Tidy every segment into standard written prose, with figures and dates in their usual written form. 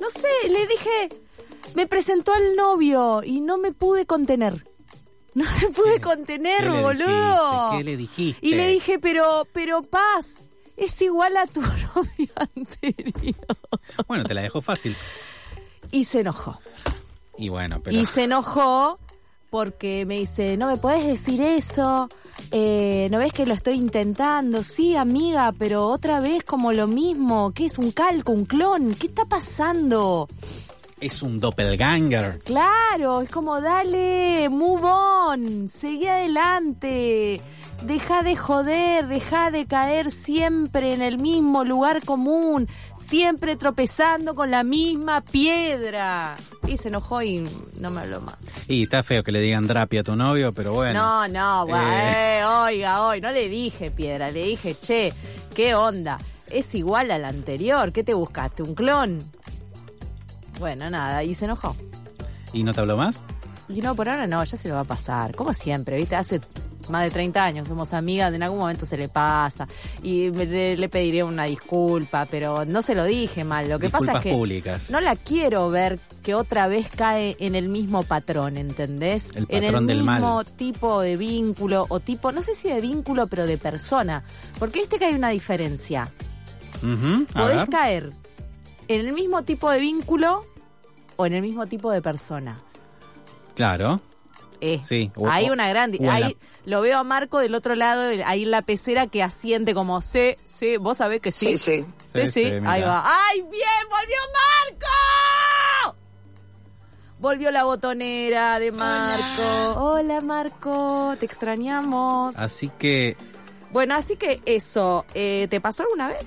No sé, le dije, me presentó al novio y no me pude contener. No me pude contener, boludo. ¿Qué le dijiste? Y le dije, pero Paz, es igual a tu novio anterior. Bueno, te la dejó fácil. Y se enojó. Y bueno, pero... Y se enojó porque me dice, no me podés decir eso, ¿no ves que lo estoy intentando? Sí, amiga, pero otra vez como lo mismo. ¿Qué es un calco, un clon? ¿Qué está pasando? Es un doppelganger. Claro, es como dale, move on, seguí adelante, deja de joder, deja de caer siempre en el mismo lugar común, siempre tropezando con la misma piedra. Y se enojó y no me habló más. Y está feo que le digan Drapi a tu novio, pero bueno. No, oiga, hoy no le dije piedra, le dije, che, ¿qué onda? Es igual al anterior, ¿qué te buscaste? ¿Un clon? Bueno, nada, y se enojó. ¿Y no te habló más? Y no, por ahora no, ya se lo va a pasar. Como siempre, ¿viste? Hace más de 30 años somos amigas, en algún momento se le pasa. Y le pediré una disculpa, pero no se lo dije mal. Lo que pasa es que públicas. No la quiero ver que otra vez cae en el mismo patrón, ¿entendés? El patrón en el del mismo mal. tipo de vínculo o tipo, no sé si de vínculo, pero de persona. Porque viste que hay una diferencia. Podés caer en el mismo tipo de vínculo o en el mismo tipo de persona. Claro. Sí. Hay una gran... Ahí lo veo a Marco del otro lado, ahí en la pecera que asiente como, sí, vos sabés que sí. Sí, ahí va. ¡Ay, bien! ¡Volvió Marco! Volvió la botonera de Marco. Hola Marco, te extrañamos. Así que... Bueno, así que eso, ¿te pasó alguna vez?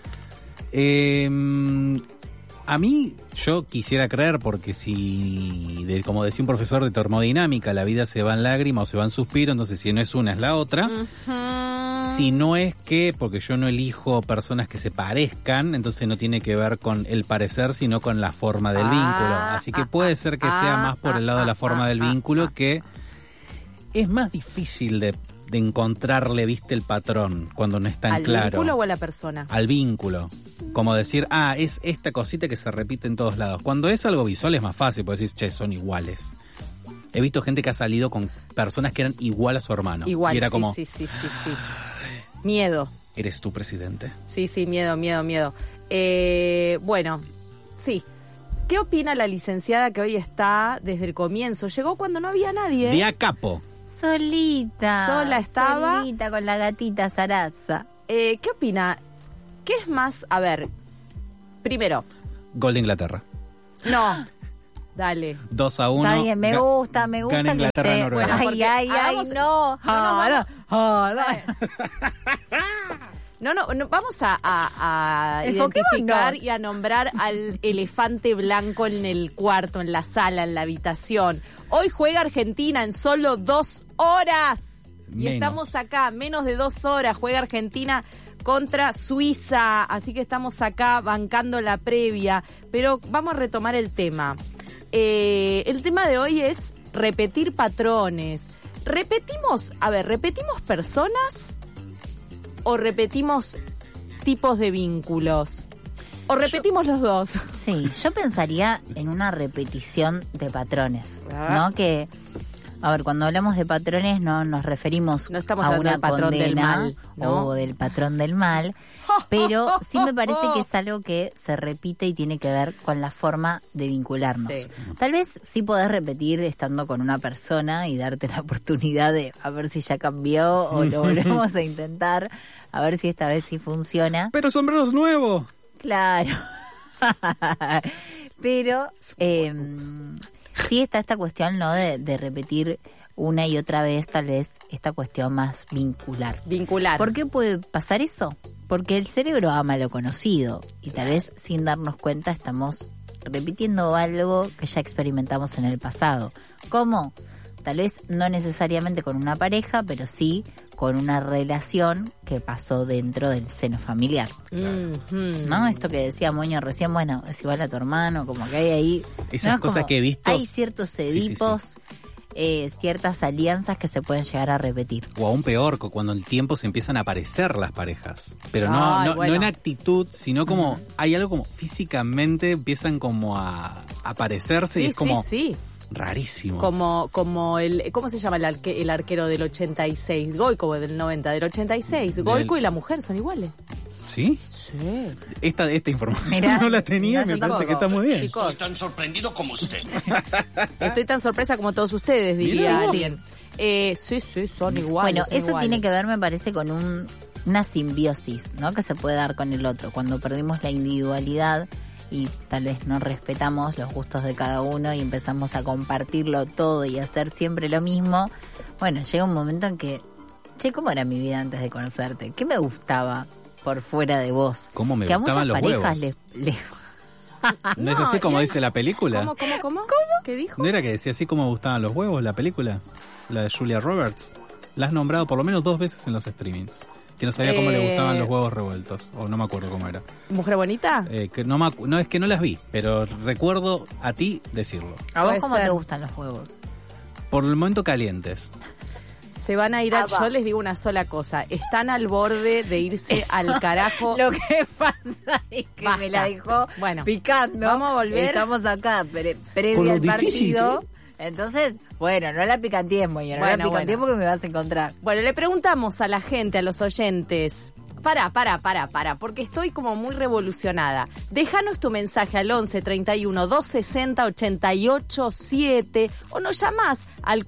A mí, yo quisiera creer, porque si, como decía un profesor de termodinámica, la vida se va en lágrimas o se va en suspiro, entonces si no es una es la otra. Si no es que, porque yo no elijo personas que se parezcan, entonces no tiene que ver con el parecer, sino con la forma del vínculo. Así que puede ser que sea más por el lado de la forma del vínculo, que es más difícil de encontrarle, viste, el patrón cuando no es tan claro. ¿Al vínculo o a la persona? Al vínculo. Como decir, es esta cosita que se repite en todos lados. Cuando es algo visual es más fácil, porque decís, che, son iguales. He visto gente que ha salido con personas que eran igual a su hermano. Igual, y era como, sí. Miedo. Eres tu presidente. Sí, miedo. Bueno, sí. ¿Qué opina la licenciada que hoy está desde el comienzo? Llegó cuando no había nadie. De a capo. Sola estaba. Solita con la gatita Sarasa. ¿Qué opina? ¿Qué es más? A ver, primero. Gol de Inglaterra. No, dale. 2-1. Está bien, me gusta gana que Inglaterra, esté. Noruega. Bueno, ay, no. No, vamos a identificar y a nombrar al elefante blanco en el cuarto, en la sala, en la habitación. Hoy juega Argentina en solo 2 horas. Y estamos acá, menos de 2 horas, juega Argentina contra Suiza, así que estamos acá bancando la previa, pero vamos a retomar el tema. El tema de hoy es repetir patrones. ¿Repetimos personas o repetimos tipos de vínculos? ¿O repetimos los dos? Sí, yo pensaría en una repetición de patrones, ¿no? Que... A ver, cuando hablamos de patrones no nos referimos estamos a hablando una del patrón condena del mal, ¿no? O del patrón del mal, pero sí me parece que es algo que se repite y tiene que ver con la forma de vincularnos. Sí. Tal vez sí podés repetir estando con una persona y darte la oportunidad de a ver si ya cambió o lo volvemos a intentar, a ver si esta vez sí funciona. ¡Pero sombreros nuevos! Claro. Pero... sí está esta cuestión, ¿no? De repetir una y otra vez, tal vez, esta cuestión más vincular. ¿Por qué puede pasar eso? Porque el cerebro ama lo conocido y tal vez sin darnos cuenta estamos repitiendo algo que ya experimentamos en el pasado. ¿Cómo? Tal vez no necesariamente con una pareja, pero sí con una relación que pasó dentro del seno familiar. ¿No? Esto que decía Moño recién, bueno, es igual a tu hermano, como que hay ahí... Esas cosas que he visto... Hay ciertos edipos ciertas alianzas que se pueden llegar a repetir. O aún peor, cuando el tiempo se empiezan a aparecer las parejas. Pero no en actitud, sino como hay algo como físicamente empiezan como a aparecerse y es como rarísimo. Como el, ¿cómo se llama el arquero del 86? Goico del 90, del 86. Goico y la mujer son iguales. ¿Sí? Sí. Esta información no la tenía y me parece que está muy bien. Chicos, estoy tan sorprendido como usted. Estoy tan sorpresa como todos ustedes, diría alguien. Sí, son iguales. Bueno, eso tiene que ver, me parece, con una simbiosis, ¿no? Que se puede dar con el otro. Cuando perdimos la individualidad y tal vez no respetamos los gustos de cada uno y empezamos a compartirlo todo y hacer siempre lo mismo, bueno, llega un momento en que, ¿cómo era mi vida antes de conocerte? ¿Qué me gustaba por fuera de vos? ¿Cómo me que gustaban los huevos? ¿No es así como dice la película? ¿Cómo? ¿Qué dijo? ¿No era que decía así como me gustaban los huevos la película? La de Julia Roberts. La has nombrado por lo menos 2 veces en los streamings. Que no sabía cómo le gustaban los huevos revueltos. O no me acuerdo cómo era. ¿Mujer bonita? Que no, es que no las vi, pero recuerdo a ti decirlo. ¿A vos cómo te gustan los huevos? Por el momento calientes. Se van a ir yo les digo una sola cosa, están al borde de irse al carajo. Lo que pasa es que me la dejó picando. Vamos a volver. Estamos acá previo al partido. Entonces, bueno, no la picantees, Moño, no la picantees porque me vas a encontrar. Bueno, le preguntamos a la gente, a los oyentes. Para, porque estoy como muy revolucionada. Déjanos tu mensaje al 11 31 260 88 7 o nos llamás al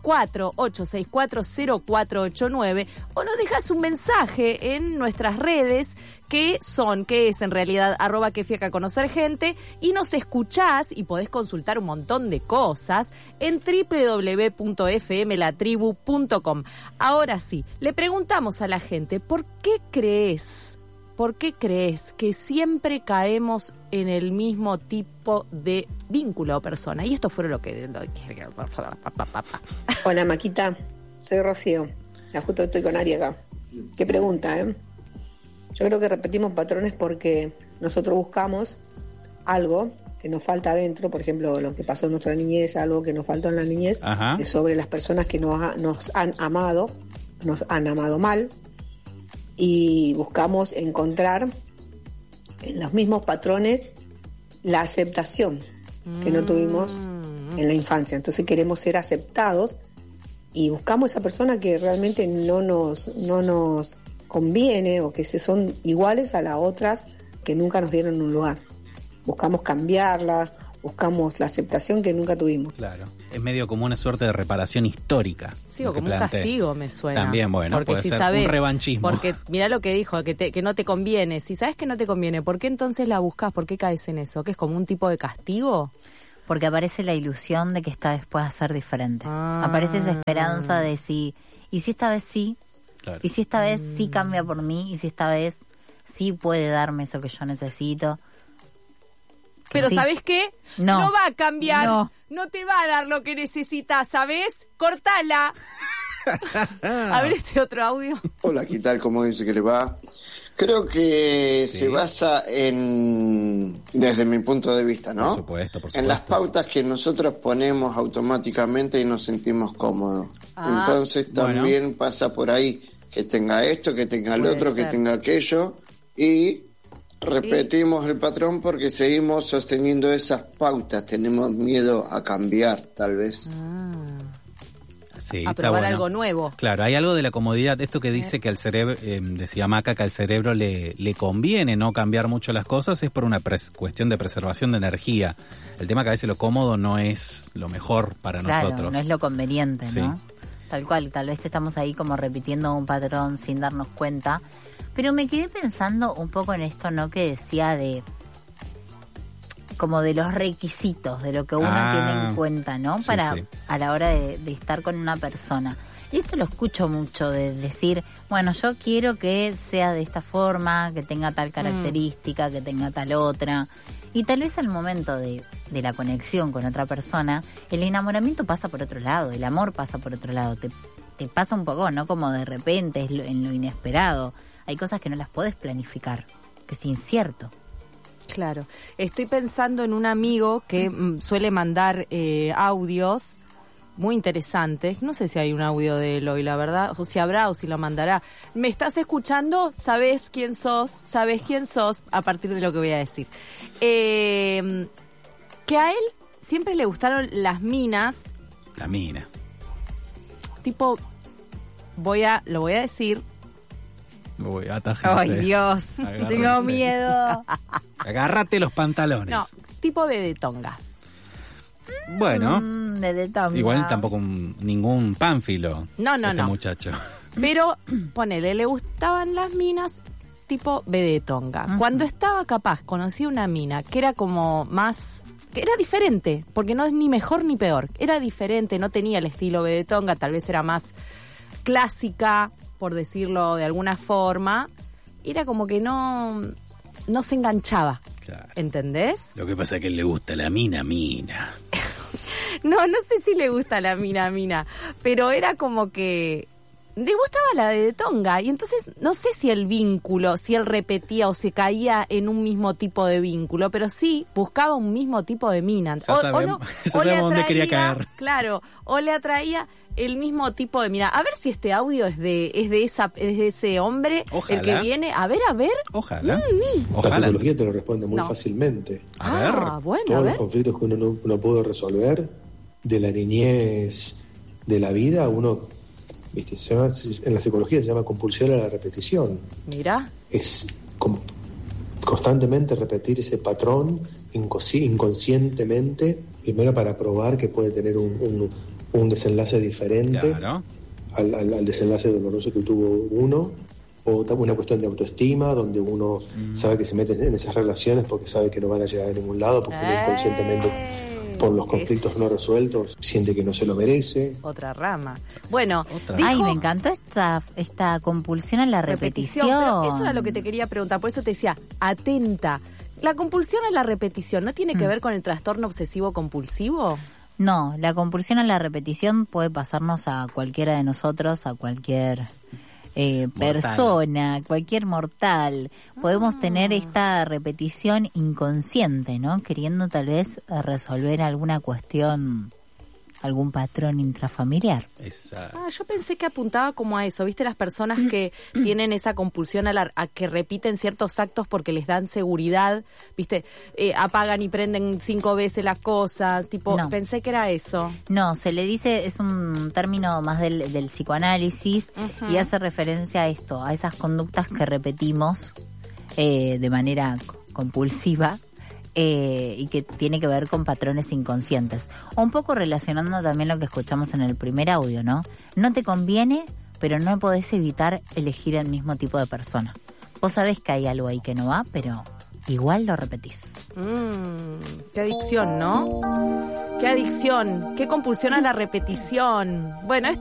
48640489 o nos dejas un mensaje en nuestras redes que es en realidad @quefiaca_conocer_gente y nos escuchás y podés consultar un montón de cosas en www.fmlatribu.com. Ahora sí, le preguntamos a la gente, ¿por qué crees que siempre caemos en el mismo tipo de vínculo o persona? Y esto fue lo que... Hola, Maquita, soy Rocío. Ya justo estoy con Ari acá. Qué pregunta, ¿eh? Yo creo que repetimos patrones porque nosotros buscamos algo que nos falta adentro, por ejemplo, lo que pasó en nuestra niñez, algo que nos faltó en la niñez, es sobre las personas que nos han amado mal, y buscamos encontrar en los mismos patrones la aceptación que no tuvimos en la infancia. Entonces queremos ser aceptados y buscamos esa persona que realmente no nos conviene o que son iguales a las otras que nunca nos dieron un lugar. Buscamos cambiarla, buscamos la aceptación que nunca tuvimos. Claro, es medio como una suerte de reparación histórica. Sí, o como un castigo me suena. También, bueno, porque puede si ser sabes, un revanchismo. Porque mirá lo que dijo, que no te conviene. Si sabes que no te conviene, ¿por qué entonces la buscas? ¿Por qué caes en eso? ¿Que es como un tipo de castigo? Porque aparece la ilusión de que esta vez pueda ser diferente. Aparece esa esperanza de y si esta vez sí, claro. Y si esta vez sí cambia por mí, y si esta vez sí puede darme eso que yo necesito. Pero sí. ¿sabes qué? No va a cambiar. No te va a dar lo que necesitas, ¿sabes? Cortala. A ver este otro audio. Hola, ¿qué tal? ¿Cómo dice que le va? Creo que se basa desde mi punto de vista, ¿no? Por supuesto. En las pautas que nosotros ponemos automáticamente y nos sentimos cómodos. Entonces también pasa por ahí que tenga esto, que tenga el otro, que tenga aquello y repetimos el patrón porque seguimos sosteniendo esas pautas. Tenemos miedo a cambiar, tal vez. Sí, a probar algo nuevo. Claro, hay algo de la comodidad, esto que dice que al cerebro, decía Maca, que al cerebro le conviene no cambiar mucho las cosas, es por una cuestión de preservación de energía. El tema que a veces lo cómodo no es lo mejor para nosotros. No es lo conveniente, ¿no? Tal cual, tal vez estamos ahí como repitiendo un patrón sin darnos cuenta. Pero me quedé pensando un poco en esto, ¿no? Que decía como de los requisitos, de lo que uno tiene en cuenta, ¿no? A la hora de estar con una persona. Y esto lo escucho mucho, de decir, bueno, yo quiero que sea de esta forma, que tenga tal característica, que tenga tal otra. Y tal vez al momento de la conexión con otra persona, el enamoramiento pasa por otro lado, el amor pasa por otro lado. Te pasa un poco, ¿no? Como de repente, en lo inesperado. Hay cosas que no las podés planificar, que es incierto. Claro. Estoy pensando en un amigo que suele mandar audios muy interesante. No sé si hay un audio de Eloy, la verdad, o si habrá o si lo mandará. ¿Me estás escuchando? ¿Sabés quién sos? A partir de lo que voy a decir. Que a él siempre le gustaron las minas. La mina. Tipo, lo voy a decir. Atájense. ¡Ay, Dios! Agárrense. Tengo miedo. Agárrate los pantalones. No, tipo bebetonga. Bueno, bebetonga. Igual tampoco ningún pánfilo. No, muchacho. Pero, ponele, le gustaban las minas tipo bebetonga. Uh-huh. Cuando estaba capaz, conocí una mina que era como más... que era diferente, porque no es ni mejor ni peor. Era diferente, no tenía el estilo bebetonga, tal vez era más clásica, por decirlo de alguna forma. Era como que no se enganchaba. Claro. ¿Entendés? Lo que pasa es que le gusta la mina. No sé si le gusta la mina, pero era como que le gustaba la de Tonga, y entonces no sé si el vínculo, si él repetía o se caía en un mismo tipo de vínculo, pero sí buscaba un mismo tipo de mina. Ya sabemos dónde quería caer. Claro, o le atraía el mismo tipo de mina. A ver si este audio es de ese hombre. Ojalá. El que viene. A ver. Ojalá. La psicología te lo responde muy fácilmente. A ver. Bueno, todos los conflictos que uno pudo resolver de la niñez, de la vida, uno, ¿viste? En la psicología se llama compulsión a la repetición. Mira. Es como constantemente repetir ese patrón inconscientemente, primero para probar que puede tener un desenlace diferente, claro, al desenlace doloroso que tuvo uno, o una cuestión de autoestima, donde uno sabe que se mete en esas relaciones porque sabe que no van a llegar a ningún lado, porque inconscientemente, por los conflictos no resueltos, siente que no se lo merece. Otra rama. Bueno, ay, me encantó esta compulsión a la repetición. Pero eso era lo que te quería preguntar, por eso te decía, atenta. ¿La compulsión a la repetición no tiene que ver con el trastorno obsesivo compulsivo? No, la compulsión a la repetición puede pasarnos a cualquiera de nosotros, a cualquier persona, cualquier mortal. Podemos tener esta repetición inconsciente, ¿no? Queriendo tal vez resolver alguna cuestión, algún patrón intrafamiliar. Exacto. Yo pensé que apuntaba como a eso, ¿viste? Las personas que tienen esa compulsión a que repiten ciertos actos porque les dan seguridad, ¿viste? Apagan y prenden 5 veces las cosas, tipo, no. Pensé que era eso. No, se le dice, es un término más del psicoanálisis, uh-huh, y hace referencia a esto, a esas conductas que repetimos de manera compulsiva, y que tiene que ver con patrones inconscientes. Un poco relacionando también lo que escuchamos en el primer audio, ¿no? No te conviene, pero no podés evitar elegir el mismo tipo de persona. Vos sabés que hay algo ahí que no va, pero igual lo repetís. Qué adicción, ¿no? Qué adicción, qué compulsión a la repetición. Bueno,